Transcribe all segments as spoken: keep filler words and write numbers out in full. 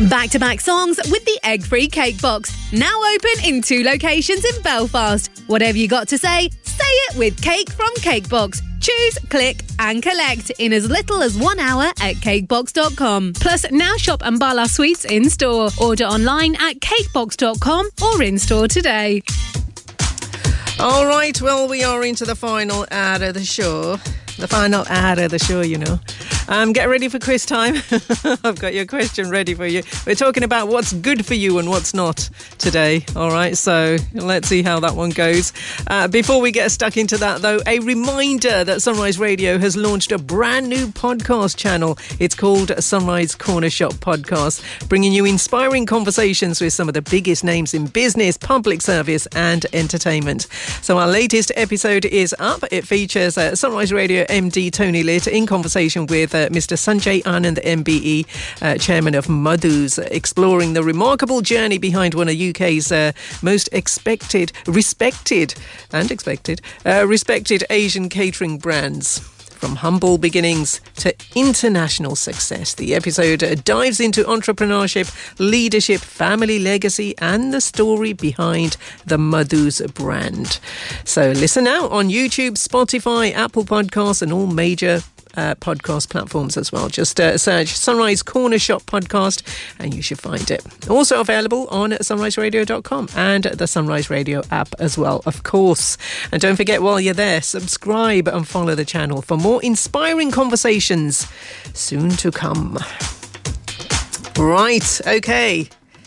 Back-to-back songs with the egg-free cake box. Now open in two locations in Belfast. Whatever you got to say, say it with Cake from Cakebox. Choose, click and collect in as little as one hour at cakebox dot com. Plus, now shop Ambala Sweets in-store. Order online at cakebox dot com or in-store today. All right, well, we are into the final ad of the show. The final ad of the show, you know. Um, get ready for quiz time. I've got your question ready for you. We're talking about what's good for you and what's not today. All right, so let's see how that one goes. Uh, before we get stuck into that, though, a reminder that Sunrise Radio has launched a brand new podcast channel. It's called Sunrise Corner Shop Podcast, bringing you inspiring conversations with some of the biggest names in business, public service and entertainment. So our latest episode is up. It features uh, Sunrise Radio M D Tony Litt in conversation with uh, Mister Sanjay Anand M B E, uh, chairman of Madhu's, exploring the remarkable journey behind one of U K's uh, most expected, respected and expected, uh, respected Asian catering brands. From humble beginnings to international success, the episode uh, dives into entrepreneurship, leadership, family legacy and the story behind the Madhu's brand. So listen out on YouTube, Spotify, Apple Podcasts and all major Uh, podcast platforms as well. Just uh, search Sunrise Corner Shop Podcast and you should find it. Also available on sunrise radio dot com and the Sunrise Radio app as well, of course. And don't forget, while you're there, subscribe and follow the channel for more inspiring conversations soon to come. Right, okay.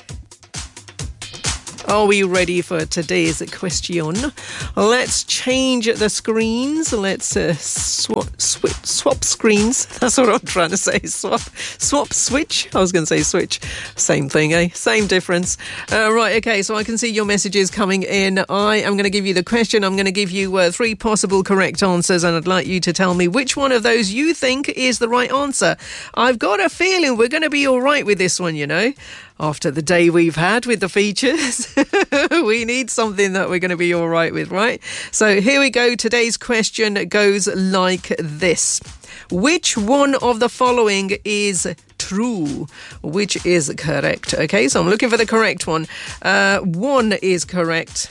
Are we ready for today's question? Let's change the screens. Let's uh, swap, swap, swap screens. That's what I'm trying to say. Swap, swap, switch. I was going to say switch. Same thing, eh? Same difference. Uh, right, okay, so I can see your messages coming in. I am going to give you the question. I'm going to give you uh, three possible correct answers, and I'd like you to tell me which one of those you think is the right answer. I've got a feeling we're going to be all right with this one, you know. After the day we've had with the features, we need something that we're going to be all right with, right? So here we go. Today's question goes like this. Which one of the following is true? Which is correct? Okay, so I'm looking for the correct one. Uh, one is correct.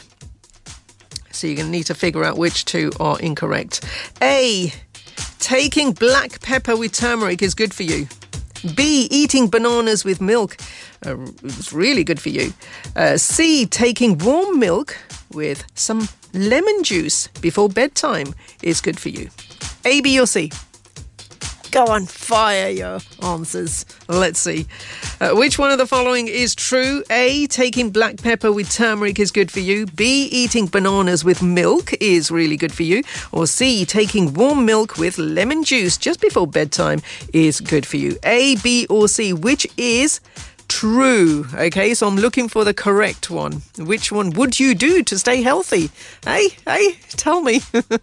So you're going to need to figure out which two are incorrect. A, taking black pepper with turmeric is good for you. B, eating bananas with milk. Uh, it's really good for you. Uh, C, taking warm milk with some lemon juice before bedtime is good for you. A, B or C? Go on, fire your answers. Let's see. Uh, which one of the following is true? A, taking black pepper with turmeric is good for you. B, eating bananas with milk is really good for you. Or C, taking warm milk with lemon juice just before bedtime is good for you. A, B or C, which is true? Okay, so I'm looking for the correct one. Which one would you do to stay healthy? Hey, hey, tell me.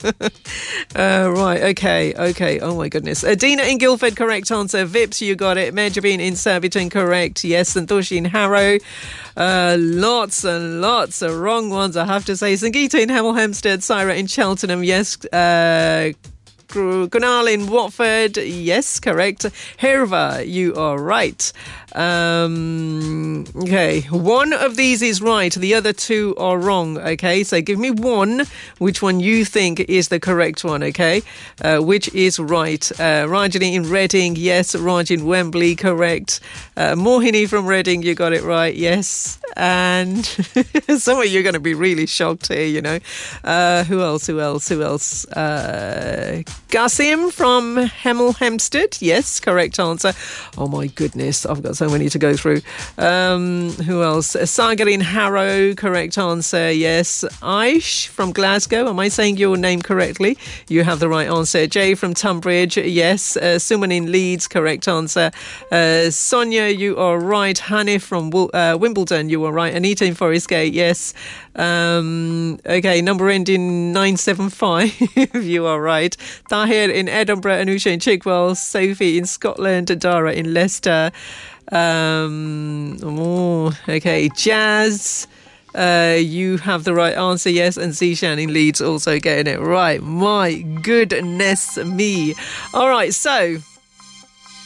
uh, right, okay, okay. Oh my goodness. Adina in Guildford, correct answer. Vips, you got it. Medjabin in Surbiton, correct. Yes, Santoshi in Harrow. Uh, lots and lots of wrong ones, I have to say. Sangeeta in Hemel Hempstead, Syra in Cheltenham, yes. Uh, Kunal in Watford, yes, correct. Herva, you are right. Um, okay, one of these is right, the other two are wrong, okay? So give me one, which one you think is the correct one, okay? Uh, which is right. Uh, Rajani in Reading, yes. Raj in Wembley, correct. Uh, Mohini from Reading, you got it right, yes. And some of you are going to be really shocked here, you know. Uh, who else, who else, who else? Uh, Qasim from Hemel Hempstead, yes, correct answer. Oh my goodness, I've got so many to go through. Um, who else? Sagar in Harrow, correct answer, yes. Aish from Glasgow, am I saying your name correctly? You have the right answer. Jay from Tunbridge, yes. Uh, Suman in Leeds, correct answer. Uh, Sonia, you are right. Hanif from uh, Wimbledon, you were right. Anita in Forest Gate, yes. Um, okay, number ending nine seven five, you are right. Tahir in Edinburgh, Anusha in Chigwell, Sophie in Scotland, Dara in Leicester. Um, oh, okay, Jazz, uh, you have the right answer, yes, and Zishan in Leeds also getting it right. My goodness me. All right, so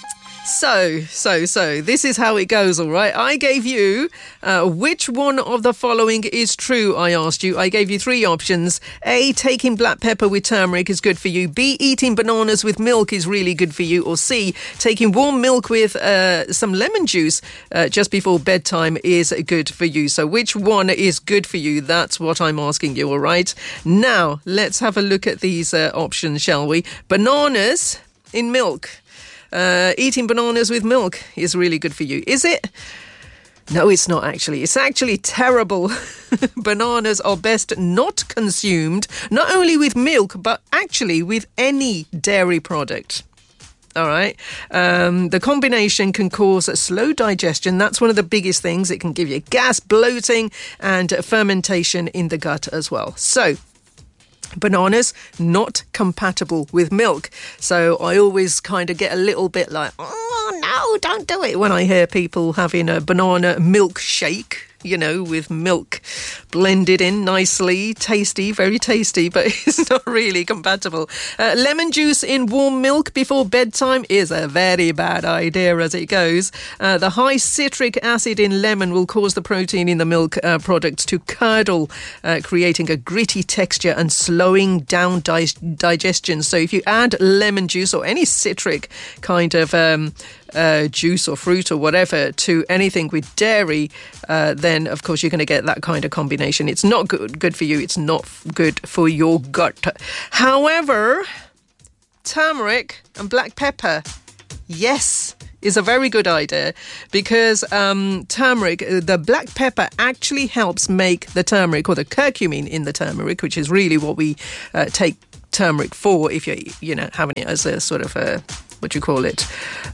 So, so, so, this is how it goes, all right? I gave you uh, which one of the following is true, I asked you. I gave you three options. A, taking black pepper with turmeric is good for you. B, eating bananas with milk is really good for you. Or C, taking warm milk with uh, some lemon juice uh, just before bedtime is good for you. So which one is good for you? That's what I'm asking you, all right? Now, let's have a look at these uh, options, shall we? Bananas in milk. Uh, eating bananas with milk is really good for you. Is it? No, it's not actually. It's actually terrible. Bananas are best not consumed, not only with milk, but actually with any dairy product. All right. Um, the combination can cause a slow digestion. That's one of the biggest things. It can give you gas, bloating, and fermentation in the gut as well. So, bananas, not compatible with milk. So I always kind of get a little bit like, oh, no, don't do it when I hear people having a banana milkshake, you know, with milk blended in nicely, tasty, very tasty, but it's not really compatible. Uh, lemon juice in warm milk before bedtime is a very bad idea as it goes. Uh, the high citric acid in lemon will cause the protein in the milk uh, products to curdle, uh, creating a gritty texture and slowing down di- digestion. So if you add lemon juice or any citric kind of um, uh, juice or fruit or whatever to anything with dairy, uh, then of course you're going to get that kind of combination. It's not good, good for you. It's not good for your gut. However, turmeric and black pepper, yes, is a very good idea because um, turmeric, the black pepper actually helps make the turmeric or the curcumin in the turmeric, which is really what we uh, take turmeric for if you're, you know, having it as a sort of a, what do you call it,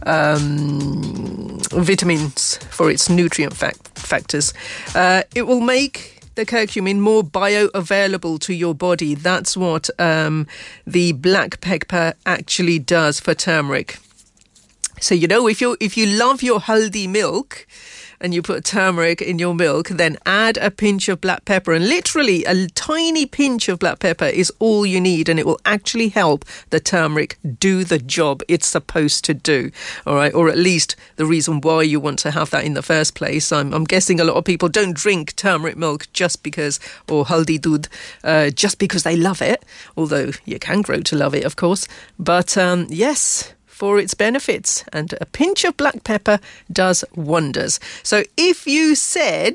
um, vitamins for its nutrient fact- factors. Uh, it will make the curcumin more bioavailable to your body. That's what um, the black pepper actually does for turmeric. So, you know, if you if you love your haldi milk and you put turmeric in your milk, then add a pinch of black pepper. And literally a tiny pinch of black pepper is all you need, and it will actually help the turmeric do the job it's supposed to do. All right, or at least the reason why you want to have that in the first place. I'm, I'm guessing a lot of people don't drink turmeric milk just because, or haldi doodh, uh, just because they love it. Although you can grow to love it, of course. But um, yes, for its benefits, and a pinch of black pepper does wonders. So if you said,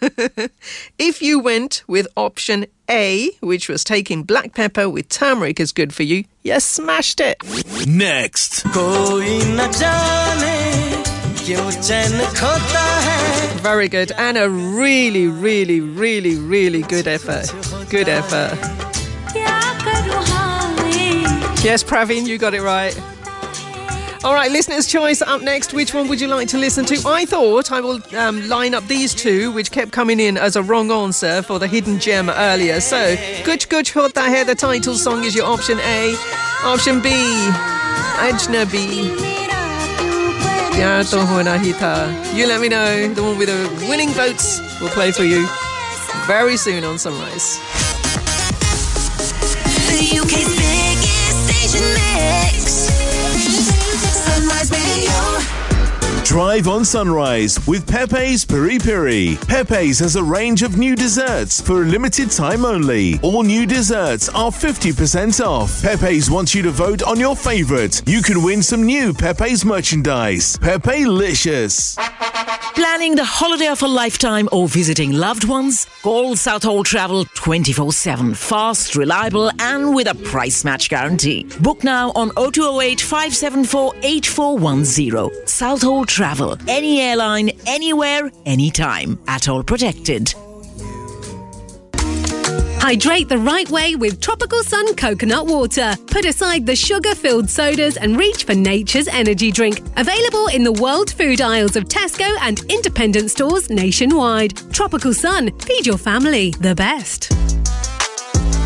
if you went with option A, which was taking black pepper with turmeric is good for you, you smashed it. Next. Very good, and a really, really, really, really good effort. Good effort. Yes, Praveen, you got it right. All right, listener's choice up next. Which one would you like to listen to? I thought I will um, line up these two, which kept coming in as a wrong answer for the hidden gem earlier. So, Kuch Kuch Hota Hai, the title song, is your option A. Option B, Ajnabi. Pyar To Hona Hi Tha. You let me know. The one with the winning votes will play for you very soon on Sunrise. The U K's biggest station mix. Sunrise Radio. Drive on Sunrise with Pepe's Piri Piri. Pepe's has a range of new desserts for a limited time only. All new desserts are fifty percent off. Pepe's wants you to vote on your favourite. You can win some new Pepe's merchandise. Pepe-licious. Planning the holiday of a lifetime or visiting loved ones? Call Southall Travel twenty-four seven. Fast, reliable and with a price match guarantee. Book now on oh two oh eight, five seven four, eight four one oh. Southall Travel. Any airline, anywhere, anytime. At all protected. Hydrate the right way with Tropical Sun coconut water. Put aside the sugar-filled sodas and reach for nature's energy drink. Available in the world food aisles of Tesco and independent stores nationwide. Tropical Sun. Feed your family the best.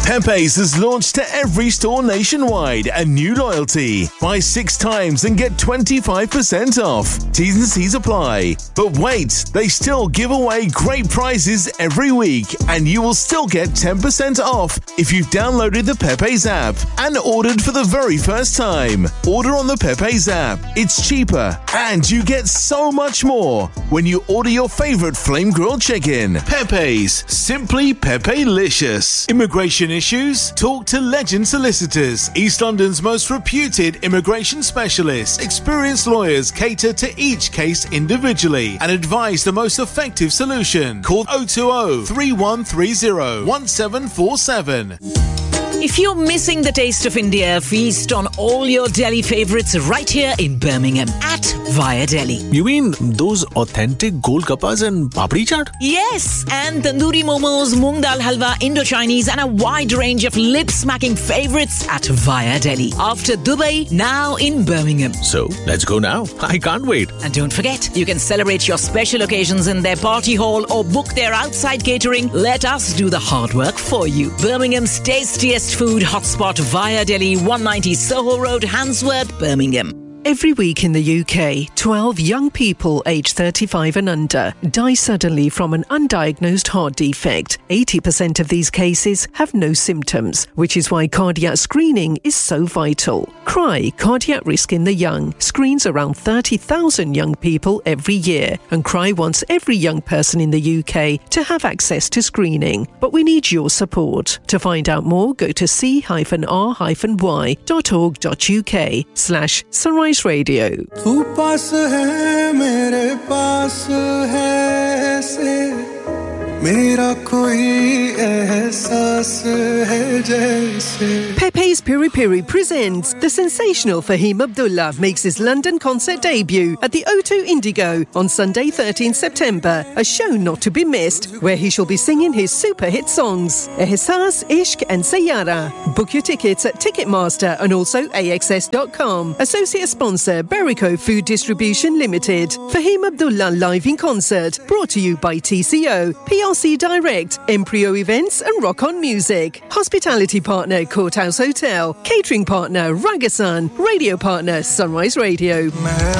Pepe's has launched to every store nationwide a new loyalty. Buy six times and get twenty-five percent off. T's and C's apply. But wait, they still give away great prizes every week, and you will still get ten percent off if you've downloaded the Pepe's app and ordered for the very first time. Order on the Pepe's app. It's cheaper, and you get so much more when you order your favorite flame grilled chicken. Pepe's, simply Pepe-licious. Immigration issues? Talk to Legend Solicitors, East London's most reputed immigration specialists. Experienced lawyers cater to each case individually and advise the most effective solution. Call oh two oh, three one three oh, one seven four seven. If you're missing the taste of India, feast on all your Delhi favourites right here in Birmingham at Via Delhi. You mean those authentic golgappas and papri chaat? Yes, and tandoori momos, moong dal halwa, Indo-Chinese and a wide range of lip-smacking favourites at Via Delhi. After Dubai, now in Birmingham. So, let's go now. I can't wait. And don't forget, you can celebrate your special occasions in their party hall or book their outside catering. Let us do the hard work for you. Birmingham's tastiest food hotspot, Via Delhi, one ninety Soho Road, Handsworth, Birmingham. Every week in the U K, twelve young people aged thirty-five and under die suddenly from an undiagnosed heart defect. eighty percent of these cases have no symptoms, which is why cardiac screening is so vital. C R I, Cardiac Risk in the Young, screens around thirty thousand young people every year, and C R I wants every young person in the U K to have access to screening. But we need your support. To find out more, go to c r y dot org dot u k slash Sunrise Radio. तू पास है मेरे पास है ऐसे मेरा कोई एहसास है जैसे. Pepe's Piri Piri presents the sensational Fahim Abdullah makes his London concert debut at the O two Indigo on Sunday thirteenth September, a show not to be missed, where he shall be singing his super hit songs Ehsas, Ishq and Sayyara. Book your tickets at Ticketmaster and also a x s dot com. Associate sponsor Berico Food Distribution Limited. Fahim Abdullah live in concert, brought to you by T C O, P R C Direct, Empryo Events and Rock On Music. Hospitality partner Courthouse Hotel. Catering partner Ragasan. Radio partner Sunrise Radio.